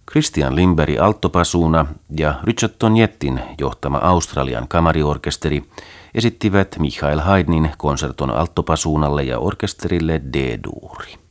Christian Lindberg alttopasuuna ja Richard Tognettin johtama Australian kamariorkesteri esittivät Michael Haydnin konserton alttopasuunalle ja orkesterille D-duuri.